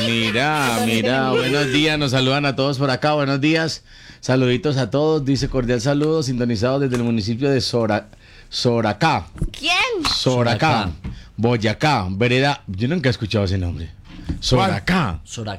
Mira, buenos días, nos saludan a todos por acá, buenos días, saluditos a todos, dice cordial saludo, sintonizado desde el municipio de Soracá. ¿Quién? Soracá, Boyacá, vereda, yo nunca he escuchado ese nombre. Soracá.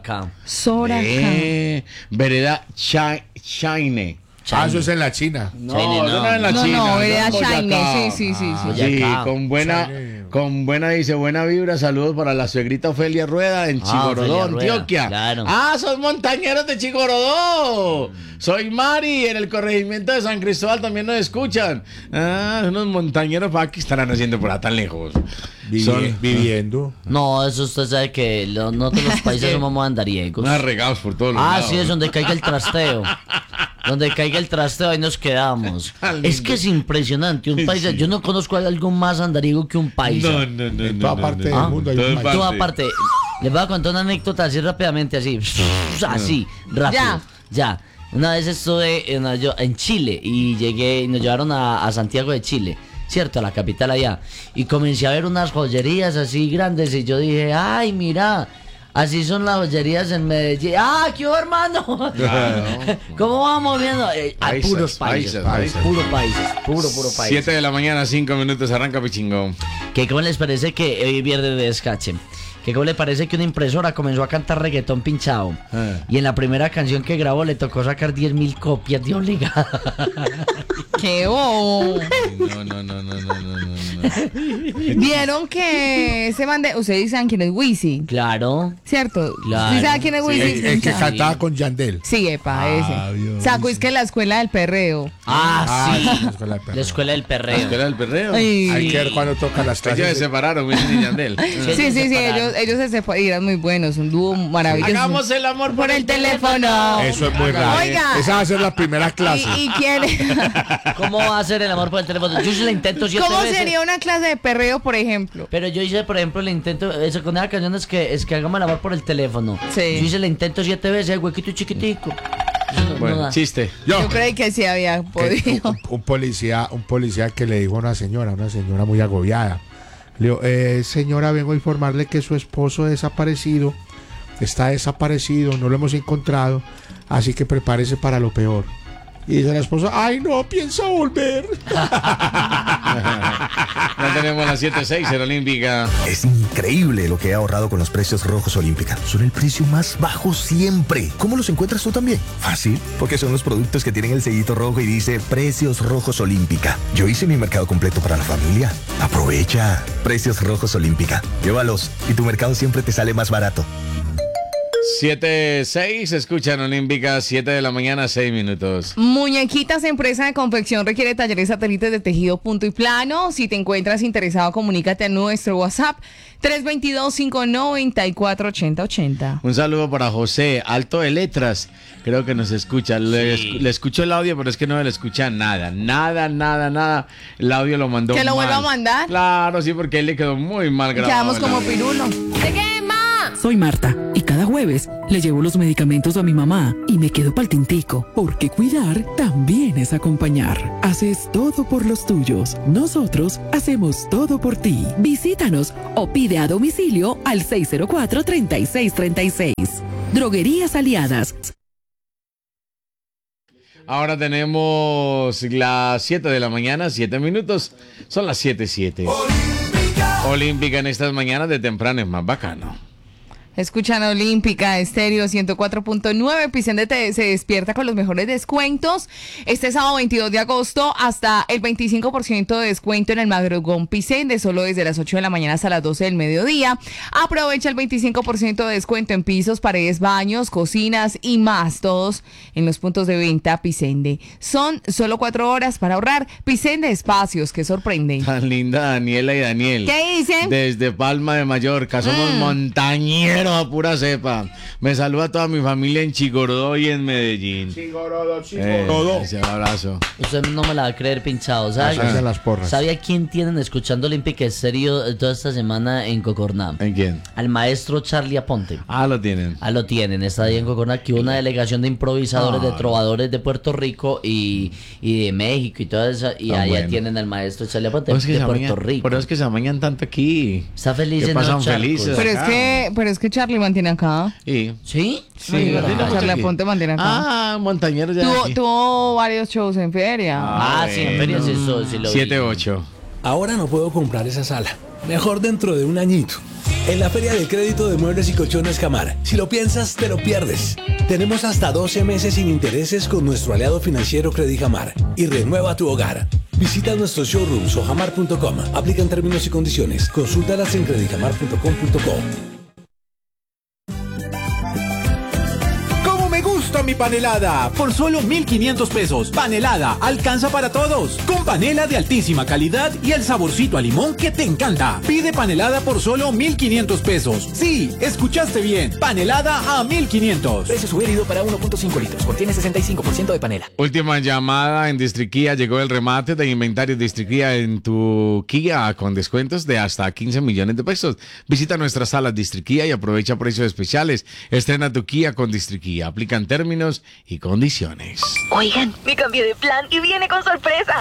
Vereda Chaine. Eso es en la China. No, no es en la China. No, vereda Chaine, sí. Sí, con buena, dice, buena vibra, saludos para la suegrita Ofelia Rueda en Chigorodó, Antioquia. Claro. Son montañeros de Chigorodó. Soy Mari, en el corregimiento de San Cristóbal también nos escuchan. Unos montañeros, ¿para qué estarán haciendo por allá tan lejos? Viviendo. No, eso usted sabe que no todos los países somos andariegos. Unos regados por todos los lados. Sí, es donde caiga el trasteo. Donde caiga el trasteo, ahí nos quedamos. Es que es impresionante. Un país, yo no conozco algo más andariego que un país. No. En toda parte del mundo hay un país. Toda parte. Les voy a contar una anécdota así rápidamente, así rápido. Ya. Una vez estuve en Chile y nos llevaron a Santiago de Chile, ¿cierto? A la capital allá. Y comencé a ver unas joyerías así grandes y yo dije, ay, mira, así son las joyerías en Medellín. ¡Qué hermano! Claro. ¿Cómo vamos viendo? Puros países. Puro país. 7 de la mañana, 5 minutos, arranca Pichingón. ¿Cómo les parece que hoy viernes de descache? ¿Cómo le parece que una impresora comenzó a cantar reggaetón pinchado? Y en la primera canción que grabó le tocó sacar 10.000 copias de obligada. ¡Qué bobo! No. ¿Vieron que ese man de... Ustedes saben quién es Wisin? Claro. ¿Cierto? Claro. ¿Sí saben quién es Wisin? El que cantaba con Yandel. Sí, ese. Dios. Sacó es que la escuela del perreo. Sí. La escuela del perreo. La escuela del perreo. Ay. Hay que ver cuando toca las Ellos se clases. separaron, Wisin y Yandel. Sí, ellos se separaron, eran muy buenos, un dúo maravilloso. Hagamos el amor por el teléfono. Eso es muy raro. Oiga. Esa va a ser la primera clase. ¿Y quién? ¿Cómo va a ser el amor por el teléfono? Yo hice el intento 7 veces. ¿Cómo sería una clase de perreo, por ejemplo? Pero yo hice, por ejemplo, el intento, eso con esa canción es que hagamos el amor por el teléfono. Sí. Yo hice el intento 7 veces, el huequito chiquitico. Bueno, da. chiste. Yo creí que sí había podido. Un policía que le dijo a una señora muy agobiada. Le dijo, señora, vengo a informarle que su esposo está desaparecido, no lo hemos encontrado, así que prepárese para lo peor. Y dice la esposa, ay, no, piensa volver. Ya tenemos las 7:06 en Olímpica. Es increíble lo que he ahorrado con los precios rojos Olímpica. Son el precio más bajo siempre. ¿Cómo los encuentras tú también? Fácil, porque son los productos que tienen el sellito rojo y dice Precios Rojos Olímpica. Yo hice mi mercado completo para la familia. Aprovecha. Precios Rojos Olímpica. Llévalos y tu mercado siempre te sale más barato. 7:06, escuchan Olímpica, 7 de la mañana, 6 minutos. Muñequitas, empresa de confección, requiere talleres satélites de tejido punto y plano. Si te encuentras interesado, comunícate a nuestro WhatsApp 322-594-8080. Un saludo para José, Alto de Letras, creo que nos escucha. Le escucho el audio, pero es que no le escucha nada. El audio lo mandó ¿Que lo mal. vuelva a mandar? Claro, sí, porque él le quedó muy mal grabado. Quedamos como el audio. pirulo. Soy Marta y cada jueves le llevo los medicamentos a mi mamá y me quedo pa'l tintico, porque cuidar también es acompañar. Haces todo por los tuyos. Nosotros hacemos todo por ti. Visítanos o pide a domicilio al 604-3636. Droguerías Aliadas. Ahora tenemos las 7 de la mañana, 7 minutos. Son las 7:07. Olímpica en estas mañanas de temprano es más bacano. Escuchan Olímpica Estéreo 104.9. Picende se despierta con los mejores descuentos. Este sábado 22 de agosto hasta el 25% de descuento en el madrugón Picende, solo desde las 8 de la mañana hasta las 12 del mediodía. Aprovecha el 25% de descuento en pisos, paredes, baños, cocinas y más, todos en los puntos de venta Picende. Son solo 4 horas para ahorrar. Picende Espacios, que sorprende. Tan linda Daniela y Daniel. ¿Qué dicen? Desde Palma de Mallorca, somos montañeros a pura cepa. Me saluda a toda mi familia en Chigorodó y en Medellín. Chigorodó. Un abrazo. Usted no me la va a creer pinchado, ¿sabes? Las porras. ¿Sabe a quién tienen escuchando Olímpica Estéreo toda esta semana en Cocorná? ¿En quién? Al maestro Charlie Aponte. Lo tienen. Lo tienen, está ahí en Cocorná, que una delegación de improvisadores, de trovadores de Puerto Rico y de México y todo eso, y allá bueno. tienen al maestro Charlie Aponte Pero es que de Puerto Rico. Pero es que se amañan tanto aquí. Está feliz, ¿Qué ¿no, pasan Charcos? felices? Pero acá. es que Charlie mantiene acá. ¿Sí? ¿Sí? Sí, Charlie Aponte mantiene acá. Ah, montañeros ya. Tuvo varios shows en feria. Sí, en feria sí lo vi. 7-8. Ahora no puedo comprar esa sala. Mejor dentro de un añito. En la Feria del Crédito de Muebles y Colchones Camar. Si lo piensas, te lo pierdes. Tenemos hasta 12 meses sin intereses con nuestro aliado financiero Credijamar. Y renueva tu hogar. Visita nuestros showrooms o jamar.com. Aplican términos y condiciones. Consúltalas en credijamar.com.co. Me gusta mi panelada por solo 1.500 pesos. Panelada alcanza para todos. Con panela de altísima calidad y el saborcito a limón que te encanta. Pide panelada por solo 1.500 pesos. Sí, escuchaste bien. Panelada a 1.500. Precio sugerido para 1.5 litros. Contiene 65% de panela. Última llamada en Distriquía. Llegó el remate de inventario Distriquía en tu Kia con descuentos de hasta 15 millones de pesos. Visita nuestras salas Distriquía y aprovecha precios especiales. Estrena tu Kia con Distriquía. Aplican términos y condiciones. Oigan, me cambié de plan y viene con sorpresa.